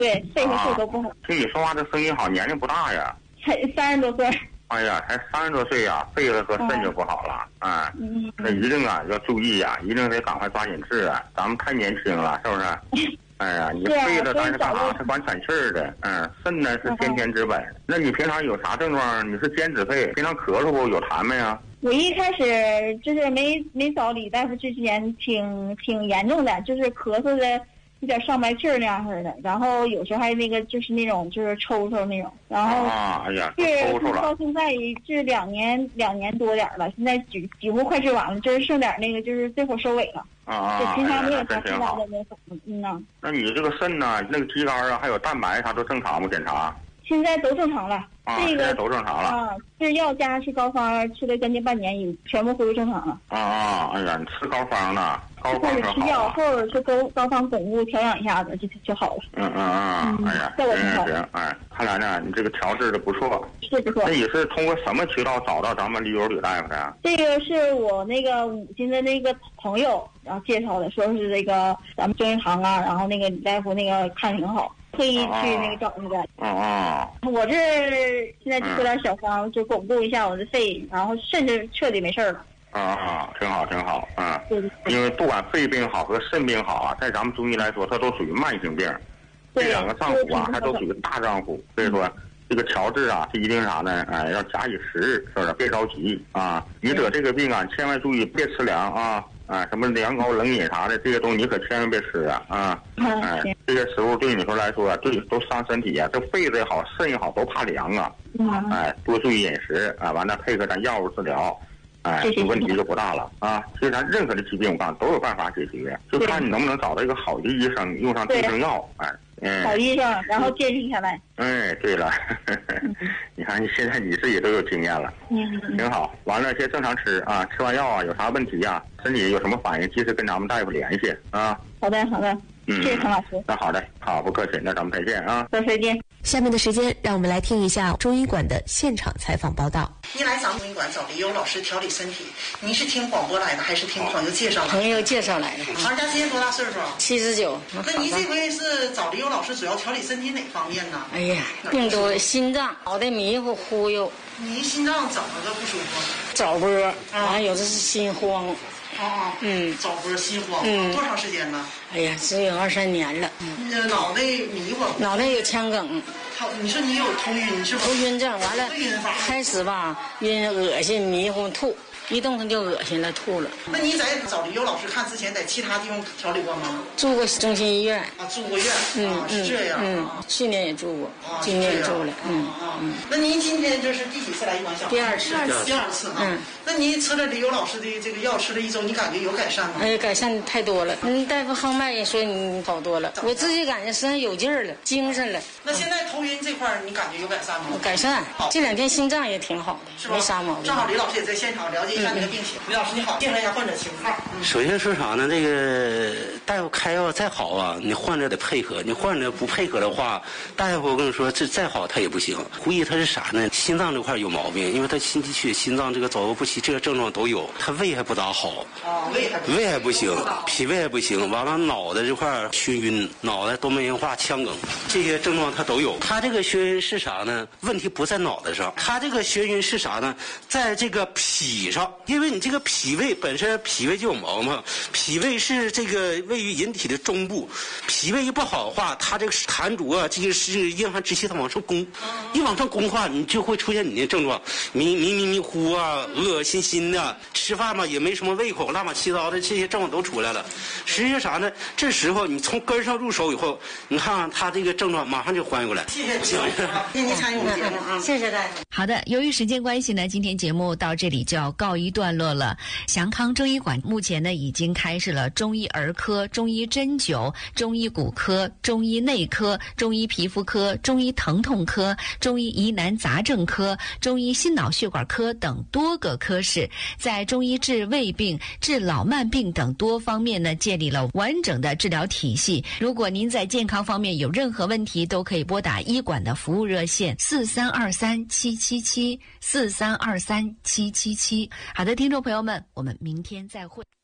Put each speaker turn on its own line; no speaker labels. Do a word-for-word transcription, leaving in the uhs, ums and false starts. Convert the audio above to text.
对，肺和肺都不好。
听你说话这声音好，年龄不大呀？
才三十多岁。
哎呀，才三十多岁呀，肺和肾就不好了，哎，
嗯，
那一定啊要注意呀，一定得赶快抓紧治啊，咱们太年轻了，是不是？哎呀，你肺了咱是干啥？是管喘气儿的，嗯，肾呢是先天之本。那你平常有啥症状？你是间质肺，平常咳嗽不？有痰没呀？
我一开始就是没没找李大夫之前，挺挺严重的，就是咳嗽的有点上白气儿那样似的，然后有时候还那个就是那种就是抽抽那种，然后
啊，哎呀，
是
抽抽了。
到现在这两年两年多点了，现在几几乎快治完了，就是剩点那个就是这会儿收尾了。
啊啊，
就平常没有啥其他
真挺好。
的那什么，嗯呐。
那你这个肾呢，那个肌酐啊，还有蛋白，它都正常吗？检查？
现在都正常了，
啊，
这个
现在都正常了。
啊，吃药加吃膏方，吃了将近半年，也全部恢复正常了。
啊啊，哎呀，你吃膏方呢？膏方
开始吃药，或者是膏膏方巩固调养一下子就就好了。
嗯嗯嗯，哎呀，
效果挺好。
行，哎，看来呢，你这个调治的不错。
是不错。
那你是通过什么渠道找到咱们李友吕大夫的？
这个是我那个五金的那个朋友，然后介绍的，说是这个咱们中医堂啊，然后那个李大夫那个看挺好。特意去那个找那个，
哦哦，
我这现在就喝点小方，就巩固一下我的肺，然后甚至彻底没事了。
啊啊，挺好挺好，嗯，
对对对。
因为不管肺病好和肾病好啊，在咱们中医来说，它都属于慢性病，这两个脏腑啊，还都属于大脏腑，所以说这个调治啊，是一定啥呢？哎，要假以时日，是不是？别着急啊！你得这个病啊，千万注意别吃凉啊。啊，什么凉糕、冷饮啥的，这些东西你可千万别吃啊！啊，哎，这些食物对你说来说，对都伤身体呀、啊。这肺子也好，肾也好，都怕凉啊！哎，多注意饮食啊，完了配合咱药物治疗，哎，这问题就不大了啊。其实咱任何的疾病，我告诉你都有办法解决，就看你能不能找到一个好的医生，用上对症药，哎。嗯，
好医生，然后坚持下来。
哎，对了，呵呵你看你现在你自己都有经验了，嗯，挺好。完了，先正常吃啊，吃完药啊，有啥问题呀、啊，身体有什么反应，及时跟咱们大夫联系啊。
好的，好的，嗯，谢谢陈老师。
那好的，好，不客气，那咱们再见啊。
再见。
下面的时间，让我们来听一下中医馆的现场采访报道。
您来咱们中医馆找李友老师调理身体，您是听广播来的，还是听朋友介绍来的？
朋友介绍来的。
老人家今年多大岁数？
七十九。
那您这回是找李友老师，主要调理身体哪方面呢？
哎呀，病多，心脏，脑袋迷糊忽悠。
您心脏怎么个不舒服？
早搏，完了有的是心慌。
啊，嗯，早搏心慌，嗯，多长时间了？
哎呀，只有二三年了。
嗯，脑袋迷糊，
脑袋有腔梗。
他，你说你有头晕是吧？
头晕症，完了，开始吧，晕、恶心、迷糊、吐。一动弹就恶心了，吐了。
那你在找李友老师看之前，在其他地方调理过吗？
住过中心医院
啊，住过院，
嗯，
啊、是这样。
嗯，去年也住过，啊、今年也住了，嗯
嗯。那您今天这是第几次来医馆？
第二次，
第二次啊。嗯。那您吃了李友老师的这个药，吃了一周，你感觉有改善吗？
哎，改善太多了。嗯，大夫号脉也说你好多了，我自己感觉身上有劲儿了，精神了。
那现在头晕这块儿，你感觉有改善吗？
改善。这两天心脏也挺好的，
是吧？
没啥毛病。
正好李老师也在现场了解一下你的病情。李老师你好，介绍一下患者情况。
首先说啥呢？这个大夫开药再好啊，你患者得配合。你患者不配合的话，大夫我跟你说，这再好他也不行。估计他是啥呢？心脏这块有毛病，因为他心肌缺、心脏这个走路不齐，这个症状都有。他胃还不咋好，
啊，胃还
胃还不行，脾胃还不行。完了，脑袋这块眩晕，脑袋动脉硬化、腔梗，这些症状他都有。他这个眩晕是啥呢？问题不在脑袋上，他这个眩晕是啥呢？在这个脾上，因为你这个脾胃本身脾胃就有毛病，脾胃是这个位于人体的中部，脾胃一不好的话，它这个痰浊啊，这个是硬寒之气它往上攻，一往上攻的话，你就会出现你的症状，迷迷迷迷糊啊，恶恶心心的，吃饭嘛也没什么胃口，乱七八糟的这些症状都出来了。实际啥呢？这时候你从根上入手以后，你看看他这个症状马上就缓过来。
谢谢谢谢您参与我们节目啊，
谢谢大家。
好的，由于时间关系呢，今天节目到这里就要告一段落了。祥康中医馆目前呢已经开设了中医儿科、中医针灸、中医骨科、中医内科、中医皮肤科、中医疼痛科、中医疑难杂症科、中医心脑血管科等多个科室，在中医治胃病、治老慢病等多方面呢建立了完整的治疗体系。如果您在健康方面有任何问题，都可以拨打医馆的服务热线四三二三七七七四三二三七七七。好的，听众朋友们，我们明天再会。